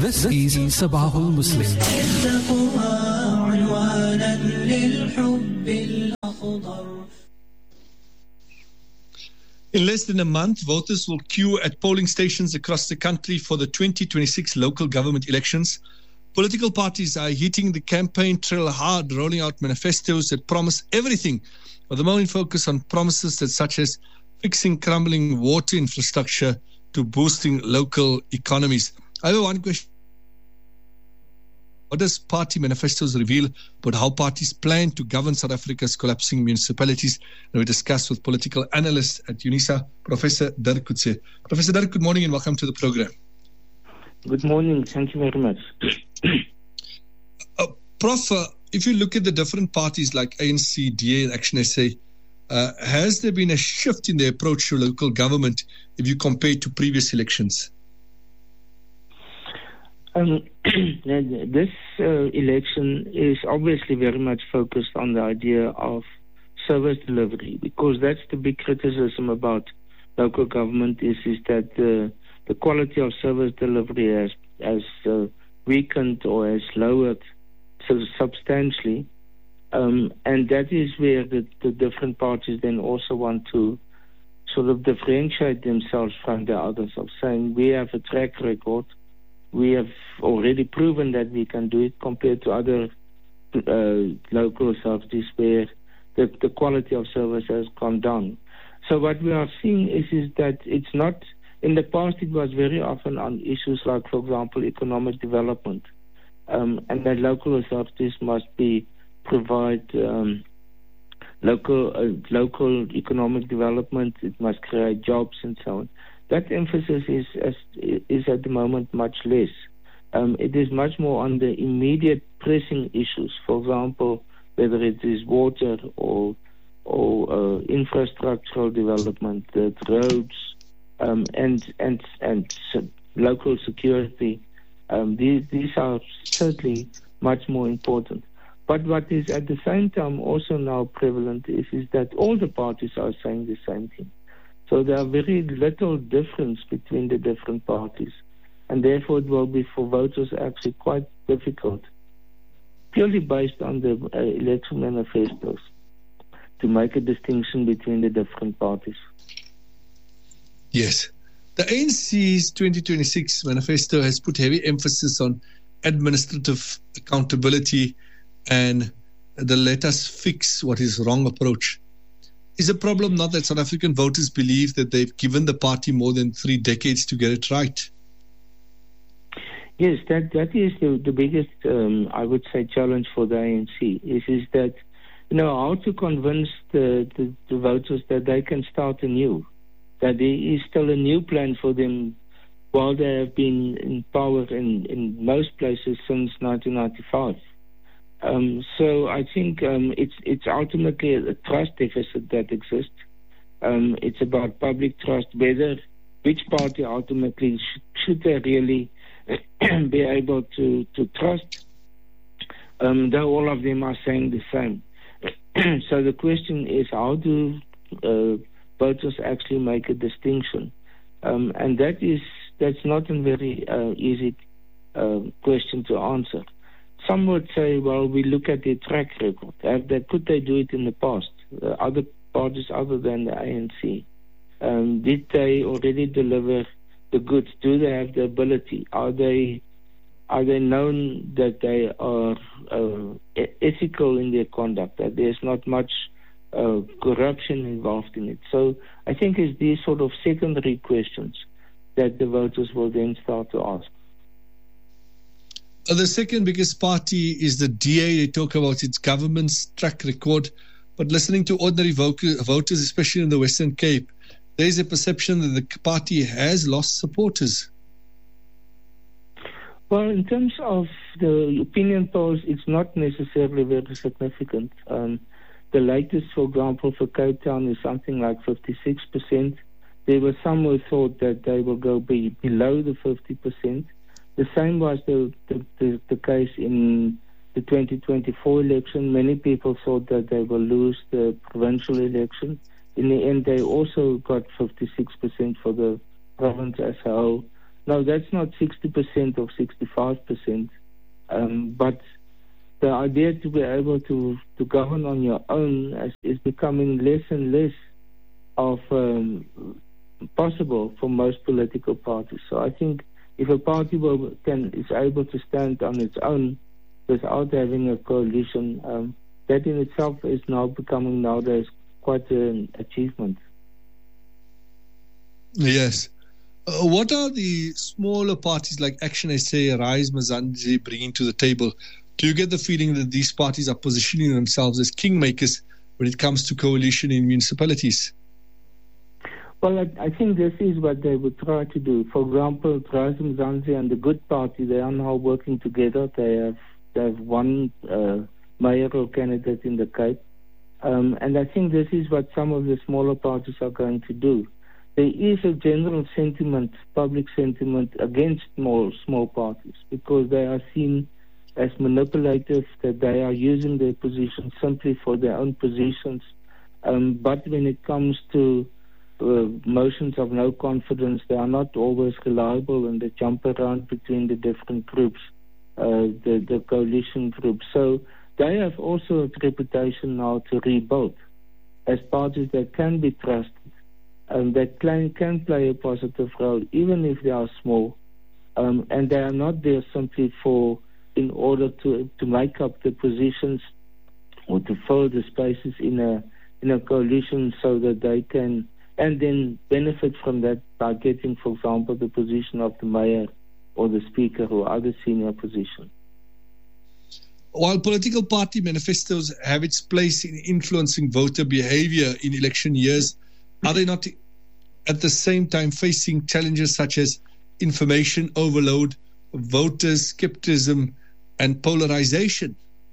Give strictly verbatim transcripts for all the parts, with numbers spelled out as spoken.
This is Sabahul Muslim. In less than a month, voters will queue at polling stations across the country for the twenty twenty-six local government elections. Political parties are hitting the campaign trail hard, rolling out manifestos that promise everything, with the main focus on promises that such as fixing crumbling water infrastructure to boosting local economies. I have one question. What does party manifestos reveal about how parties plan to govern South Africa's collapsing municipalities? And we discuss with political analyst at UNISA, Professor Dirk Coetzee. Professor Dirk, good morning and welcome to the program. Good morning. Thank you very much. uh, Prof, uh, if you look at the different parties like A N C, D A, and Action S A, uh, has there been a shift in the approach to local government if you compare to previous elections? Um, this uh, election is obviously very much focused on the idea of service delivery, because that's the big criticism about local government is, is that uh, the quality of service delivery has, has uh, weakened or has lowered so substantially. Um, and that is where the, the different parties then also want to sort of differentiate themselves from the others, of saying we have a track record. We have already proven that we can do it compared to other uh, local authorities where the, the quality of service has gone down. So what we are seeing is, is that it's not, in the past it was very often on issues like, for example, economic development, um, and that local authorities must be provide um, local uh, local economic development, it must create jobs and so on. That emphasis is is at the moment much less. Um, it is much more on the immediate pressing issues. For example, whether it is water or or uh, infrastructural development, uh, roads, um, and and and local security. Um, these these are certainly much more important. But what is at the same time also now prevalent is is that all the parties are saying the same thing. So there are very little difference between the different parties, and therefore it will be for voters actually quite difficult, purely based on the uh, election manifestos, to make a distinction between the different parties. Yes. The A N C's twenty twenty-six manifesto has put heavy emphasis on administrative accountability and the let us fix what is wrong approach. Is the problem not that South African voters believe that they've given the party more than three decades to get it right? Yes, that that is the, the biggest, um, I would say, challenge for the A N C, is, is that, you know, how to convince the, the, the voters that they can start anew, that there is still a new plan for them while they have been in power in, in most places since nineteen ninety-five. Um, so I think um, it's it's ultimately a trust deficit that exists. Um, it's about public trust, whether which party ultimately sh- should they really be able to, to trust, um, though all of them are saying the same. So the question is, how do uh, voters actually make a distinction? Um, and that is that's not a very uh, easy uh, question to answer. Some would say, well, we look at their track record. Have they, could they do it in the past? Uh, other parties other than the A N C. Um, did they already deliver the goods? Do they have the ability? Are they are they known that they are uh, ethical in their conduct, that there's not much uh, corruption involved in it? So I think it's these sort of secondary questions that the voters will then start to ask. Uh, the second biggest party is the D A. They talk about its government's track record, but listening to ordinary voc- voters, especially in the Western Cape, there is a perception that the party has lost supporters. Well, in terms of the opinion polls, it's not necessarily very significant. Um, the latest, for example, for Cape Town is something like fifty-six percent. There were some who thought that they will go be below the fifty percent. The same was the, the, the, the case in the twenty twenty-four election. Many people thought that they will lose the provincial election. In the end, they also got fifty-six percent for the province as a whole. Now, that's not sixty percent or sixty-five percent, um, but the idea to be able to, to govern on your own is, is becoming less and less of um, possible for most political parties. So I think if a party will, can is able to stand on its own without having a coalition, um, that in itself is now becoming nowadays quite an achievement. Yes. Uh, what are the smaller parties like Action S A, Rise Mzansi bringing to the table? Do you get the feeling that these parties are positioning themselves as kingmakers when it comes to coalition in municipalities? Well, I, I think this is what they would try to do. For example, Rise Mzansi and the Good Party, they are now working together. They have, they have one uh, mayoral candidate in the Cape. Um, and I think this is what some of the smaller parties are going to do. There is a general sentiment, public sentiment, against small, small parties because they are seen as manipulative, that they are using their position simply for their own positions. Um, but when it comes to uh, motions of no confidence, they are not always reliable and they jump around between the different groups, uh, the, the coalition groups. So they have also a reputation now to rebuild as parties that can be trusted and that can, can play a positive role, even if they are small. Um, and they are not there simply for in order to to make up the positions or to fill the spaces in a in a coalition so that they can and then benefit from that by getting, for example, the position of the mayor or the speaker or other senior position. While political party manifestos have its place in influencing voter behavior in election years, are they not at the same time facing challenges such as information overload, voter skepticism, and polarization?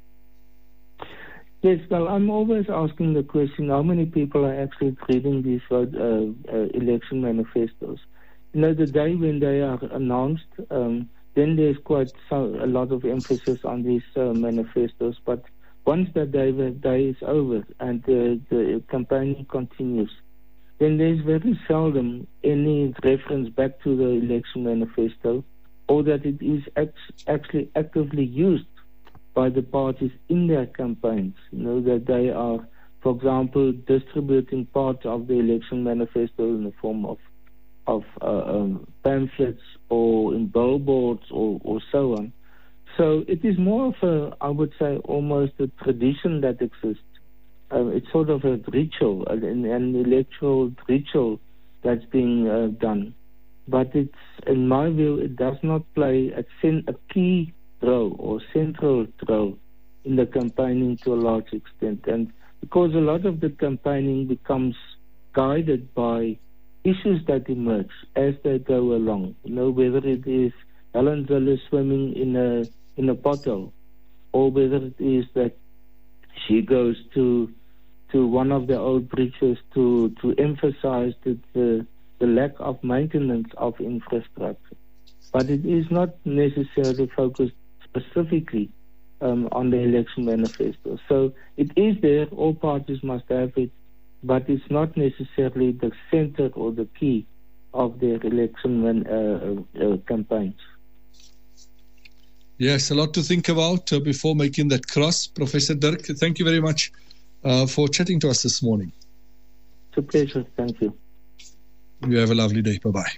Yes, well, I'm always asking the question, how many people are actually reading these uh, uh, election manifestos? You know, the day when they are announced, um, then there's quite so, a lot of emphasis on these uh, manifestos. But once that day, the day is over and uh, the campaigning continues, then there's very seldom any reference back to the election manifesto or that it is act- actually actively used by the parties in their campaigns. You know, that they are, for example, distributing part of the election manifesto in the form of of uh, um, pamphlets or in billboards or, or so on. So it is more of a, I would say, almost a tradition that exists. Uh, it's sort of a ritual, an, an electoral ritual that's being uh, done. But it's, in my view, it does not play a, a key role or central role in the campaigning to a large extent. And because a lot of the campaigning becomes guided by issues that emerge as they go along. You know, whether it is Helen Zille swimming in a in a pothole, or whether it is that she goes to to one of the old bridges to to emphasize the, the the lack of maintenance of infrastructure. But it is not necessarily focused specifically um, on the election manifesto. So it is there, all parties must have it, but it's not necessarily the center or the key of their election uh, uh, campaigns. Yes, a lot to think about uh, before making that cross. Professor Dirk, thank you very much uh, for chatting to us this morning. It's a pleasure. Thank you. You have a lovely day. Bye-bye.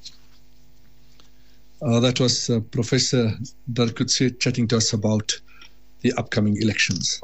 Uh, that was uh, Professor Dirk Coetzee chatting to us about the upcoming elections.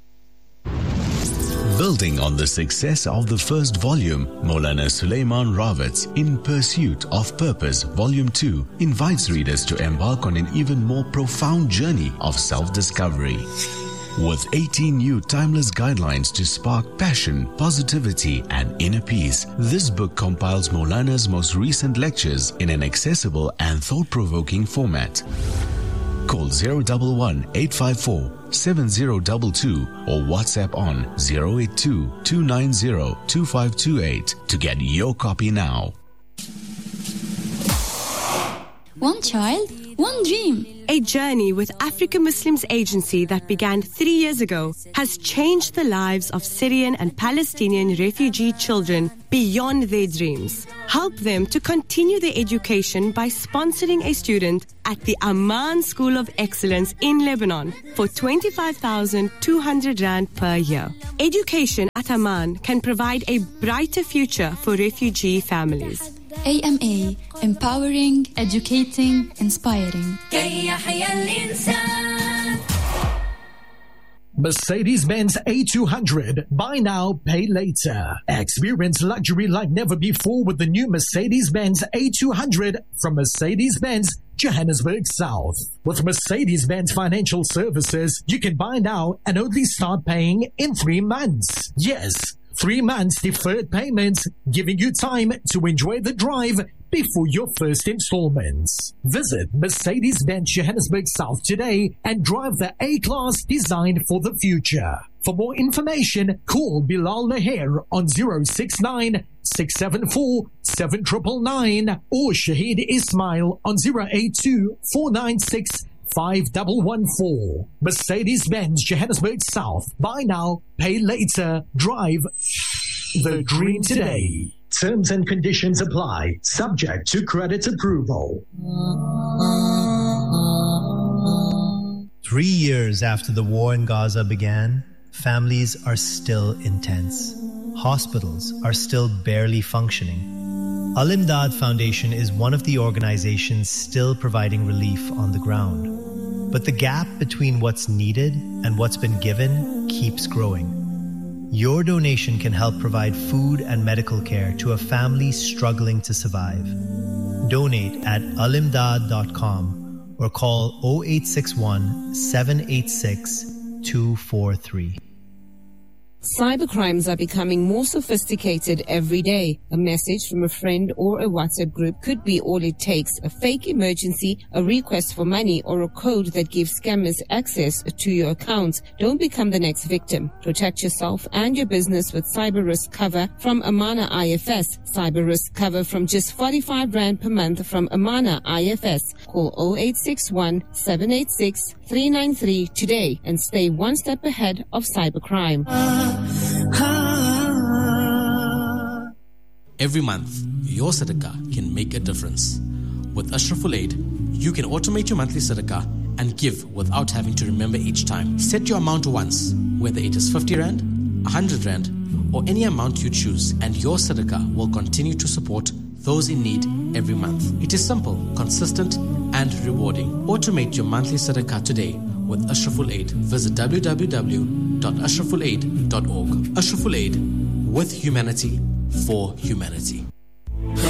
Building on the success of the first volume, Maulana Sulaiman Rawatz, In Pursuit of Purpose, Volume two, invites readers to embark on an even more profound journey of self-discovery. With eighteen new timeless guidelines to spark passion, positivity, and inner peace, this book compiles Maulana's most recent lectures in an accessible and thought-provoking format. Call zero one one, eight five four, seven zero two two or WhatsApp on zero eight two, two nine zero, two five two eight to get your copy now. One child, one dream. A journey with African Muslims Agency that began three years ago has changed the lives of Syrian and Palestinian refugee children beyond their dreams. Help them to continue their education by sponsoring a student at the Amman School of Excellence in Lebanon for twenty-five thousand two hundred rand per year. Education at Amman can provide a brighter future for refugee families. A M A, empowering, educating, inspiring. Mercedes-Benz A two hundred. Buy now, pay later. Experience luxury like never before with the new Mercedes-Benz A two hundred from Mercedes-Benz Johannesburg South. With Mercedes-Benz Financial Services, you can buy now and only start paying in three months. Yes, three months deferred payments, giving you time to enjoy the drive before your first installments. Visit Mercedes-Benz Johannesburg South today and drive the A-Class designed for the future. For more information, call Bilal Laher on zero six nine, six seven four, seven nine nine nine or Shahid Ismail on zero eight two, four nine six, five one one four. Mercedes-Benz Johannesburg South. Buy now, pay later. Drive the dream today. Terms and conditions apply, subject to credit approval. Three years after the war in Gaza began, families are still intense. Hospitals are still barely functioning. Al-Imdad Foundation is one of the organizations still providing relief on the ground. But the gap between what's needed and what's been given keeps growing. Your donation can help provide food and medical care to a family struggling to survive. Donate at alimdad dot com or call zero eight six one, seven eight six, two four three. Cybercrimes are becoming more sophisticated every day. A message from a friend or a WhatsApp group could be all it takes. A fake emergency, a request for money, or a code that gives scammers access to your accounts. Don't become the next victim. Protect yourself and your business with cyber risk cover from Amana I F S. Cyber risk cover from just forty-five rand per month from Amana I F S. Call zero eight six one, seven eight six, three nine three today and stay one step ahead of cybercrime. Every month, your Sadaqah can make a difference. With Ashraful Aid, you can automate your monthly Sadaqah and give without having to remember each time. Set your amount once, whether it is fifty rand, one hundred rand, or any amount you choose, and your Sadaqah will continue to support those in need every month. It is simple, consistent, and rewarding. Automate your monthly Sadaqah today with Ashraful Aid. Visit w w w dot ashraful aid dot org. Ashraful Aid, with humanity, for humanity.